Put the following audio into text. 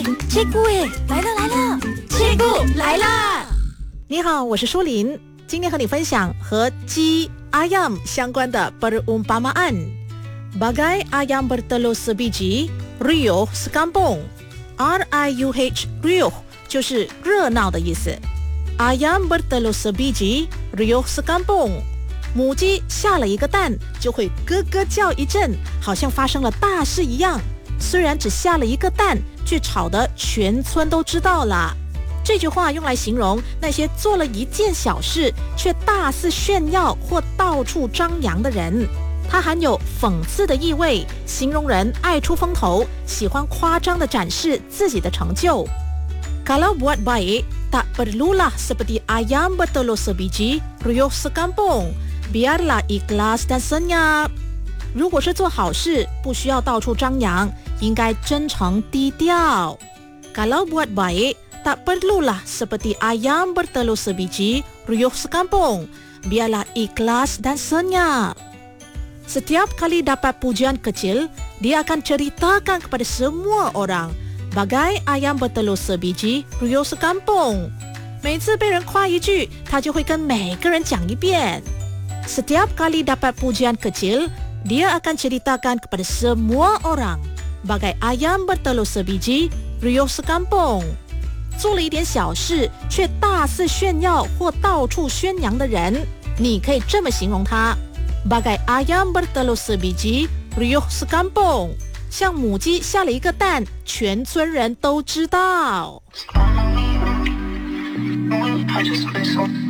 Cikgu来了， Cikgu来啦！你好，我是舒琳，今天和你分享和鸡 ayam 相关的 perumpamaan。Bagai ayam bertelur sebiji, riuh sekampung。RIUH riuh 就是热闹的意思。Ayam bertelur sebiji, riuh sekampung。母鸡下了一个蛋，就会咯咯叫一阵，好像发生了大事一样。虽然只下了一个蛋，却吵得全村都知道了。这句话用来形容那些做了一件小事，却大肆炫耀或到处张扬的人。它含有讽刺的意味，形容人爱出风头，喜欢夸张地展示自己的成就。Kalau buat baik, tak perlulah seperti ayam bertelur sebiji, riuh sekampung.Biarlah ikhlas dan senyap。如果是做好事，不需要到处张扬，应该真诚低调。Kalau buat baik, tak perlulah seperti ayam bertelur sebiji, riuh sekampung. Biarlah ikhlas dan senyap. Setiap kali dapat pujian kecil, dia akan ceritakan kepada semua orang. Bagai ayam bertelur sebiji, riuh sekampung。每次被人夸一句，他就会跟每个人讲一遍。Setiap kali dapat pujian kecil, dia akan ceritakan kepada semua orang. Bagai ayam bertelur sebiji, riuh sekampung。做了一点小事，却大肆炫耀或到处宣扬的人，你可以这么形容他。Bagai ayam bertelur sebiji, riuh sekampung。像母鸡下了一个蛋，全村人都知道。I just play some